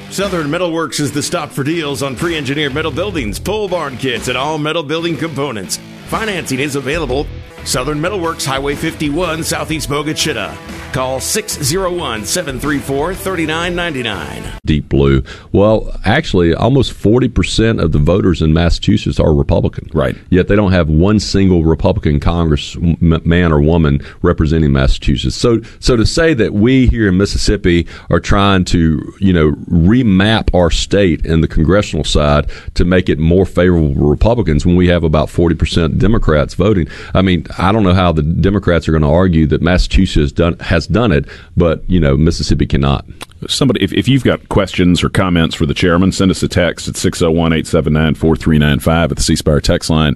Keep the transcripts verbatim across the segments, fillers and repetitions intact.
Southern Metalworks is the stop for deals on pre-engineered metal buildings, pole barn kits, and all metal building components. Financing is available. Southern Metalworks, Highway fifty-one, Southeast Bogue Chitto. Call six oh one, seven three four, three nine nine nine. Deep blue. Well, actually, almost forty percent of the voters in Massachusetts are Republican. Right. Yet they don't have one single Republican congressman or woman representing Massachusetts. So so to say that we here in Mississippi are trying to, you know, remap our state in the congressional side to make it more favorable to Republicans when we have about forty percent Democrats voting. I mean, I don't know how the Democrats are going to argue that Massachusetts done, has done it, but, you know, Mississippi cannot. Somebody, if, if you've got questions or comments for the chairman, send us a text at six oh one, eight seven nine, four three nine five at the C Spire text line.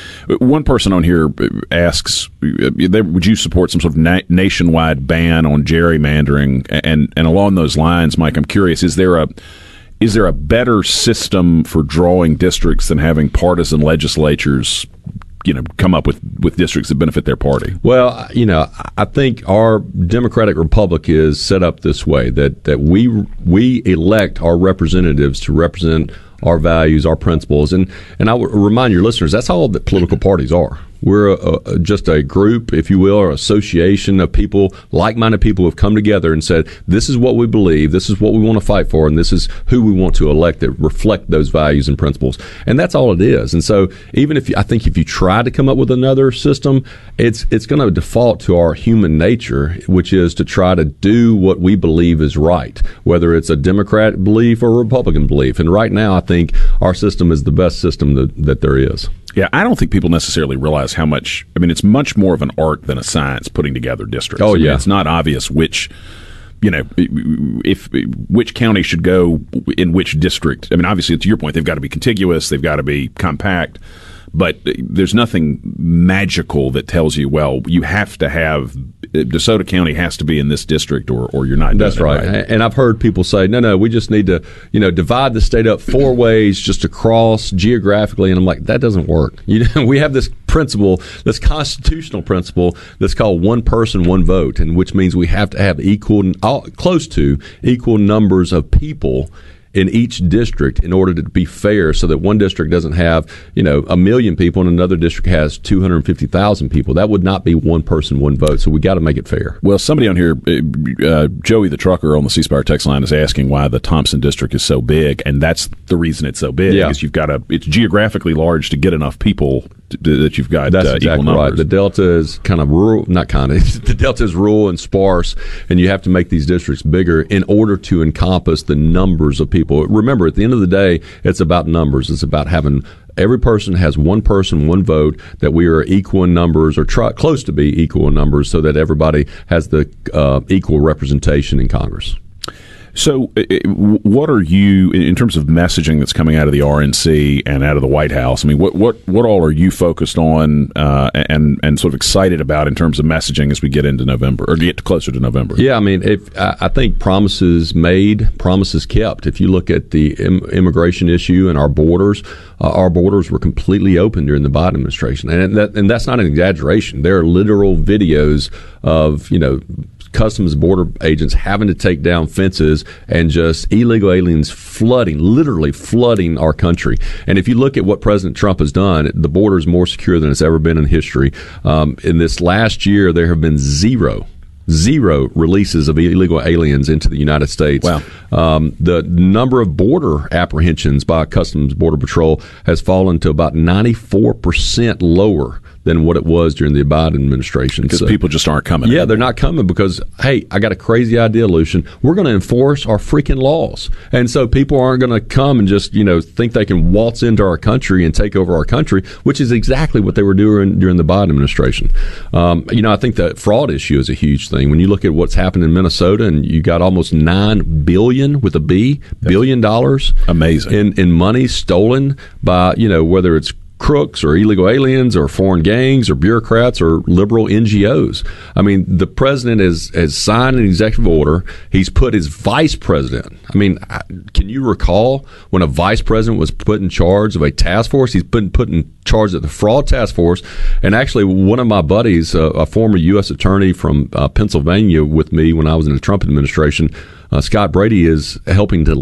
One person on here asks, would you support some sort of na- nationwide ban on gerrymandering? And, and along those lines, Mike, I'm curious, is there a is there a better system for drawing districts than having partisan legislatures, you know, come up with, with districts that benefit their party? Well, you know, I think our democratic republic is set up this way, that, that we we elect our representatives to represent our values, our principles. And, and I would remind your listeners, that's all that political parties are. We're a, a, just a group, if you will, or association of people, like-minded people who have come together and said, this is what we believe, this is what we want to fight for, and this is who we want to elect that reflect those values and principles. And that's all it is. And so even if you, I think if you try to come up with another system, it's it's going to default to our human nature, which is to try to do what we believe is right, whether it's a Democrat belief or a Republican belief. And right now, I think our system is the best system that, that there is. Yeah, I don't think people necessarily realize how much. I mean, it's much more of an art than a science putting together districts. Oh, I mean, yeah. It's not obvious which, you know, if which county should go in which district. I mean, obviously, to your point, they've got to be contiguous, they've got to be compact, but there's nothing magical that tells you, well, you have to have DeSoto County has to be in this district, or, or you're not. That's right. right. And I've heard people say, no, no, we just need to, you know, divide the state up four ways just across geographically. And I'm like, that doesn't work. You know, we have this principle, this constitutional principle that's called one person, one vote, and which means we have to have equal, close to equal numbers of people in each district in order to be fair, so that one district doesn't have, you know, a million people and another district has two hundred fifty thousand people. That would not be one person, one vote. So we got to make it fair. Well, somebody on here, uh, Joey the trucker on the C Spire text line, is asking why the Thompson district is so big, and that's the reason it's so big. Yeah. Because you've got a, it's geographically large to get enough people to, that you've got That's uh, exactly equal numbers. Right. The Delta is kind of rural, not kind of, the Delta is rural and sparse, and you have to make these districts bigger in order to encompass the numbers of people. Remember, at the end of the day, it's about numbers. It's about having every person has one person, one vote, that we are equal in numbers, or try, close to be equal in numbers, so that everybody has the uh, equal representation in Congress. So what are you, in terms of messaging that's coming out of the R N C and out of the White House, I mean, what what, what all are you focused on uh, and, and sort of excited about in terms of messaging as we get into November, or get closer to November? Yeah, I mean, if, I think promises made, promises kept. If you look at the im- immigration issue and our borders, uh, our borders were completely open during the Biden administration. And, that, and that's not an exaggeration. There are literal videos of, you know, Customs Border agents having to take down fences and just illegal aliens flooding, literally flooding our country. And if you look at what President Trump has done, the border is more secure than it's ever been in history. Um, in this last year, there have been zero Zero releases of illegal aliens into the United States. Wow. Um, the number of border apprehensions by Customs Border Patrol has fallen to about ninety-four percent lower than what it was during the Biden administration. Because so, people just aren't coming. Yeah, anymore. They're not coming because, hey, I got a crazy idea, Lucian. We're going to enforce our freaking laws. And so people aren't going to come and just, you know, think they can waltz into our country and take over our country, which is exactly what they were doing during the Biden administration. Um, you know, I think the fraud issue is a huge thing. When you look at what's happened in Minnesota, and you got almost nine billion with a B, billion dollars. Amazing. In, in money stolen by, you know, whether it's crooks or illegal aliens or foreign gangs or bureaucrats or liberal N G Os. I mean, the president has, has signed an executive order. He's put his vice president. I mean, can you recall when a vice president was put in charge of a task force? He's been put in charge of the fraud task force. And actually, one of my buddies, uh, a former U S attorney from uh, Pennsylvania with me when I was in the Trump administration, uh, Scott Brady, is helping to